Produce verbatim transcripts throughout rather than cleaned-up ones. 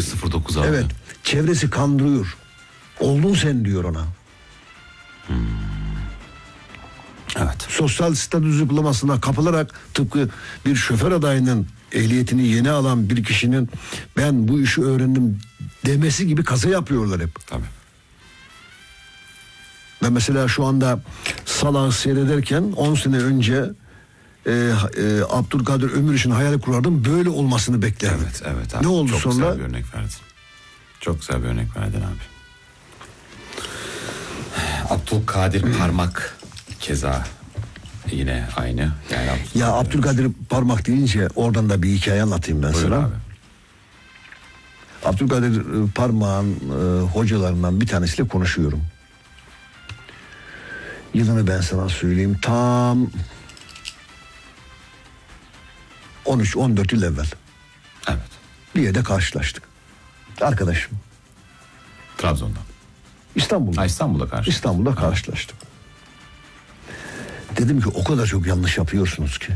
dört sıfır dokuz abi. Evet. Çevresi kandırıyor. Oldun sen diyor ona. Hmm. Evet. Sosyal statü diplomasına kapılarak tıpkı bir şoför adayının ehliyetini yeni alan bir kişinin ben bu işi öğrendim demesi gibi kaza yapıyorlar hep. Tabii. Ben mesela şu anda Salah'ı seyrederken on sene önce e, e, Abdülkadir Ömür için hayal kurardım. Böyle olmasını beklerdim. Evet, evet abi. Ne oldu Çok sonra? Çok güzel bir örnek verdin. Çok güzel bir örnek verdin abi. Abdülkadir Parmak keza yine aynı. Yani Abdülkadir ya Abdülkadir Parmak deyince oradan da bir hikaye anlatayım ben Buyur sana. Abi. Abdülkadir Parmak'ın e, hocalarından bir tanesiyle konuşuyorum. Yılını ben sana söyleyeyim, tam on üç on dört yıl evvel. Evet. Bir yerde karşılaştık. Arkadaşım. Trabzon'da. İstanbul'da. Ha, İstanbul'da karşılaştık. İstanbul'da Ha. karşılaştık. Dedim ki o kadar çok yanlış yapıyorsunuz ki.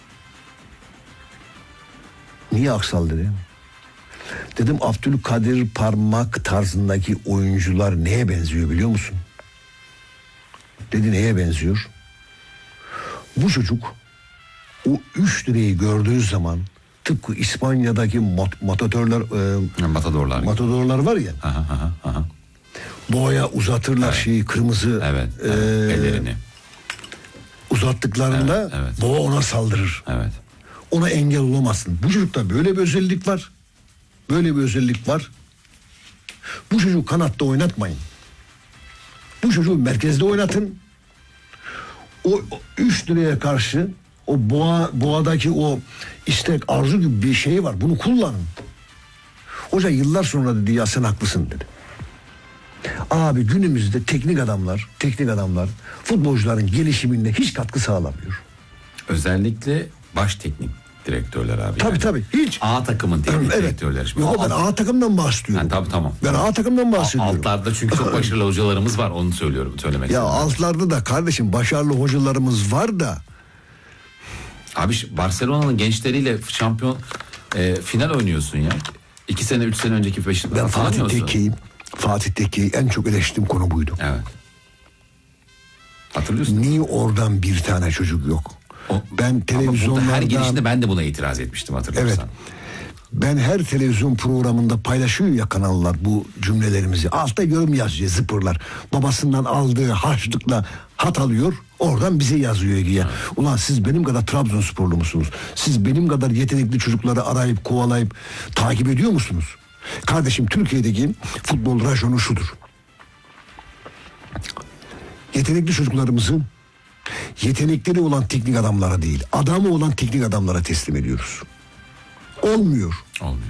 Niye Aksal dedi. Dedim Abdülkadir Parmak tarzındaki oyuncular neye benziyor biliyor musun? Dedi neye benziyor? Bu çocuk o üç lirayı gördüğü zaman tıpkı İspanya'daki mat- matadorlar e, Matadorlar. matadorlar var ya. Aha, aha, aha. Boğaya uzatırlar evet. şeyi kırmızı evet, evet. E, ellerini uzattıklarında evet, evet. boğa ona saldırır. Evet. Ona engel olamazsın. Bu çocukta böyle bir özellik var. Böyle bir özellik var. Bu çocuğu kanatta oynatmayın. Bu çocuğu merkezde oynatın. O üç liraya karşı o boğa, boğadaki o istek, arzu gibi bir şey var. Bunu kullanın. Hoca yıllar sonra dedi ya sen haklısın dedi. Abi günümüzde teknik adamlar, teknik adamlar futbolcuların gelişiminde hiç katkı sağlamıyor. Özellikle baş teknik direktörler abi. Tabii yani. tabii. Hiç. A takımın teknik evet. direktörleri. Yok ben A takımdan bahsediyorum. Yani, tabii tamam. Ben A takımdan bahsediyorum. Altlarda çünkü çok başarılı hocalarımız var, onu söylüyorum, söylemek Ya istedim. altlarda da kardeşim başarılı hocalarımız var da. Abi Barcelona'nın gençleriyle şampiyon e, final oynuyorsun ya. İki sene üç sene önceki Beşiktaş'ta. Ben Fatih Tekke'yim. Fatih Tekke'yi en çok eleştirdiğim konu buydu. Evet. Hatırlıyorsun. Niye oradan bir tane çocuk yok? O, ben televizyonlardan... Her girişinde ben de buna itiraz etmiştim, hatırlıyorsan. Evet. Ben her televizyon programında paylaşıyor ya kanallar bu cümlelerimizi. Altta yorum yazıyor zıpırlar. Babasından aldığı harçlıkla hat alıyor. Oradan bize yazıyor diye. Evet. Ulan siz benim kadar Trabzonsporlu musunuz? Siz benim kadar yetenekli çocukları arayıp kovalayıp takip ediyor musunuz? Kardeşim Türkiye'deki futbol rajonu şudur. Yetenekli çocuklarımızı yetenekleri olan teknik adamlara değil, adamı olan teknik adamlara teslim ediyoruz. Olmuyor. Olmuyor.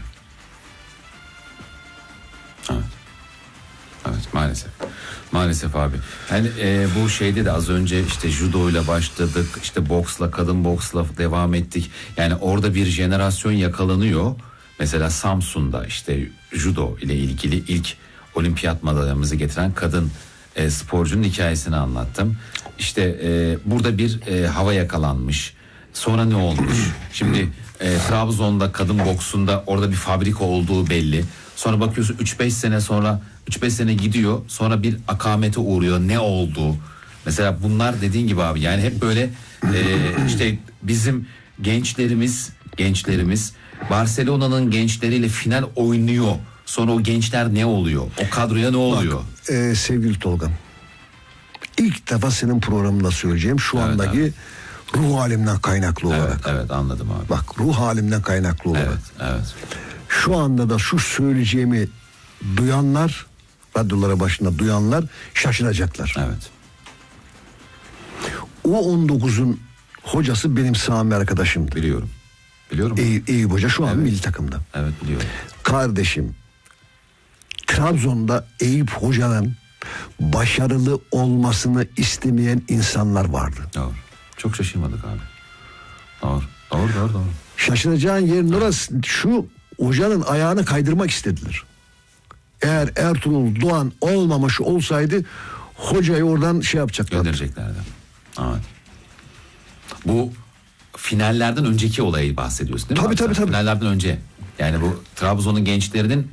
Evet. Evet maalesef. Maalesef abi. Hani e, bu şeyde de az önce işte judoyla başladık, işte boksla, kadın boksla devam ettik. Yani orada bir jenerasyon yakalanıyor. Mesela Samsun'da işte judo ile ilgili ilk olimpiyat madalyamızı getiren kadın e, sporcunun hikayesini anlattım. İşte e, burada bir e, hava yakalanmış. Sonra ne olmuş? Şimdi e, Trabzon'da kadın boksunda orada bir fabrika olduğu belli. Sonra bakıyorsun üç beş sene sonra üç beş sene gidiyor. Sonra bir akamete uğruyor. Ne oldu? Mesela bunlar dediğin gibi abi yani hep böyle e, işte bizim gençlerimiz gençlerimiz Barcelona'nın gençleriyle final oynuyor. Sonra o gençler ne oluyor? O kadroya ne oluyor? Bak, e, sevgili Tolga. İlk defa senin programında söyleyeceğim şu evet, andaki abi. Ruh halimden kaynaklı evet, olarak. Evet anladım abi. Bak ruh halimden kaynaklı olarak. Evet, evet. Şu anda da şu söyleyeceğimi duyanlar, radyolara başında duyanlar şaşıracaklar. Evet. O on dokuzun hocası benim Sami arkadaşımdı. Biliyorum. Biliyorum. Eyüp, Eyüp Hoca şu an evet. milli takımda. Evet biliyorum. Kardeşim Trabzon'da Eyüp Hoca'nın başarılı olmasını istemeyen insanlar vardı. Doğru. Çok şaşırmadık abi. Doğru. Doğru doğru doğru. Şaşıracağın yerin orası şu, hocanın ayağını kaydırmak istediler. Eğer Ertuğrul Doğan olmamış olsaydı hocayı oradan şey yapacaklardı. Göndereceklerdi. Evet. Bu finallerden önceki olayı bahsediyorsun değil mi? Tabii tabii tabii. Finallerden önce. Yani bu Trabzon'un gençlerinin